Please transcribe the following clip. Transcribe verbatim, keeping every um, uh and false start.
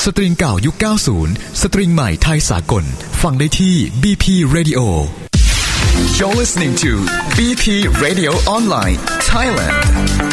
ตริงเก่ายุคเก้าสิบสตริงใหม่ไทยสากลฟังได้ที่ บี พี Radio You're listening to บี พี Radio Online Thailand